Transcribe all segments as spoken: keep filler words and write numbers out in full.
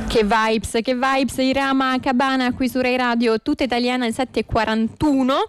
Che vibes, che vibes, Irama Cabana qui su Rai Radio, tutta italiana alle sette e quarantuno,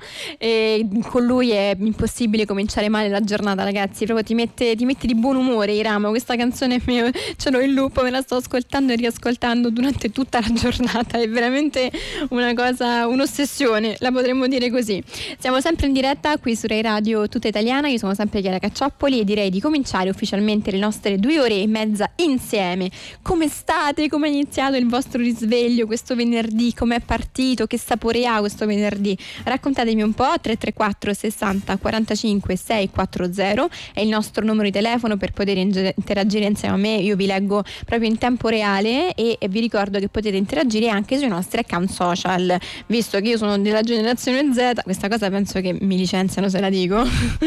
e con lui è impossibile cominciare male la giornata, ragazzi, proprio ti mette, ti mette di buon umore Irama, questa canzone mia, ce l'ho in loop, me la sto ascoltando e riascoltando durante tutta la giornata, è veramente una cosa, un'ossessione, la potremmo dire così. Siamo sempre in diretta qui su Rai Radio, tutta italiana, io sono sempre Chiara Caccioppoli e direi di cominciare ufficialmente le nostre due ore e mezza insieme. Come state? Come è iniziato il vostro risveglio questo venerdì? Com'è partito? Che sapore ha questo venerdì? Raccontatemi un po'. Tre tre quattro sessanta quarantacinque seicentoquaranta è il nostro numero di telefono per poter interagire insieme a me. Io vi leggo proprio in tempo reale e vi ricordo che potete interagire anche sui nostri account social, visto che io sono della generazione Z. Questa cosa penso che mi licenziano se la dico.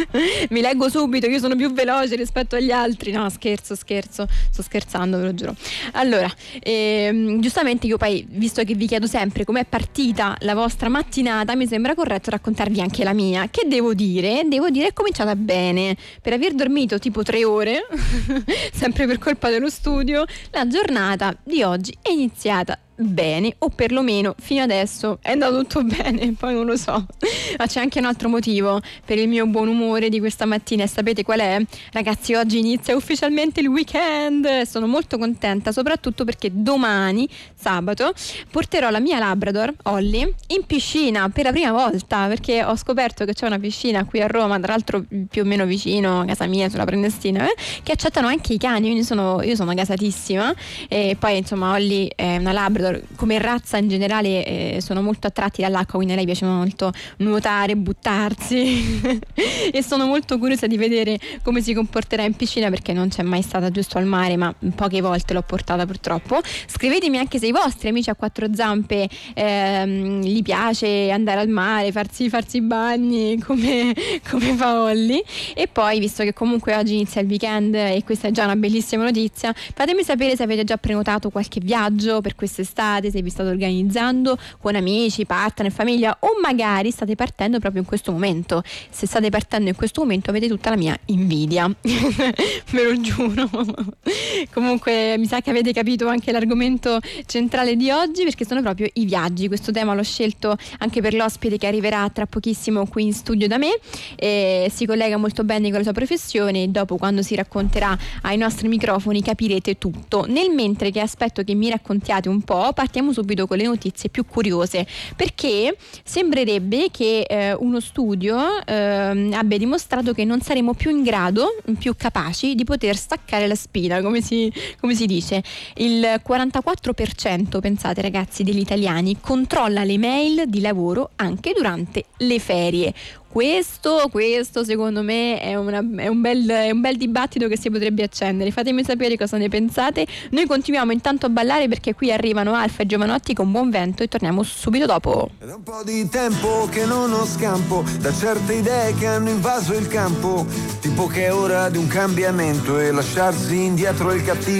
Vi leggo subito, io sono più veloce rispetto agli altri. No, scherzo, scherzo, sto scherzando, ve lo giuro. Allora, eh, giustamente io poi, visto che vi chiedo sempre com'è partita la vostra mattinata, mi sembra corretto raccontarvi anche la mia, che devo dire, devo dire è cominciata bene. Per aver dormito tipo tre ore, sempre per colpa dello studio, la giornata di oggi è iniziata bene, o perlomeno fino adesso è andato tutto bene, poi non lo so. Ma c'è anche un altro motivo per il mio buon umore di questa mattina, e sapete qual è? Ragazzi, oggi inizia ufficialmente il weekend e sono molto contenta, soprattutto perché domani, sabato, porterò la mia Labrador, Holly, in piscina per la prima volta, perché ho scoperto che c'è una piscina qui a Roma, tra l'altro più o meno vicino a casa mia, sulla Prenestina, eh, che accettano anche i cani, quindi sono, io sono gasatissima. E poi insomma Holly è una Labrador, come razza in generale eh, sono molto attratti dall'acqua, quindi a lei piace molto nuotare, buttarsi e sono molto curiosa di vedere come si comporterà in piscina, perché non c'è mai stata giusto al mare, ma poche volte l'ho portata purtroppo. Scrivetemi anche se i vostri amici a quattro zampe ehm, gli piace andare al mare, farsi, farsi i bagni come, come fa Holly. E poi, visto che comunque oggi inizia il weekend e questa è già una bellissima notizia, fatemi sapere se avete già prenotato qualche viaggio per quest'estate, se vi state organizzando con amici, partner, famiglia, o magari state partendo proprio in questo momento. Se state partendo in questo momento avete tutta la mia invidia. Ve lo giuro. Comunque mi sa che avete capito anche l'argomento centrale di oggi, perché sono proprio i viaggi. Questo tema l'ho scelto anche per l'ospite che arriverà tra pochissimo qui in studio da me, e si collega molto bene con la sua professione, e dopo, quando si racconterà ai nostri microfoni, capirete tutto. Nel mentre che aspetto che mi raccontiate un po', partiamo subito con le notizie più curiose, perché sembrerebbe che eh, uno studio eh, abbia dimostrato che non saremo più in grado, più capaci di poter staccare la spina, come si, come si dice. Il quarantaquattro per cento, pensate ragazzi, degli italiani controlla le mail di lavoro anche durante le ferie. Questo, questo secondo me è, una, è, un bel, è un bel dibattito che si potrebbe accendere. Fatemi sapere cosa ne pensate. Noi continuiamo intanto a ballare, perché qui arrivano Alfa e Giovanotti con Buon Vento, e torniamo subito dopo. È da un po' di tempo che non ho scampo da certe idee che hanno invaso il campo, tipo che è ora di un cambiamento e lasciarsi indietro il cattivo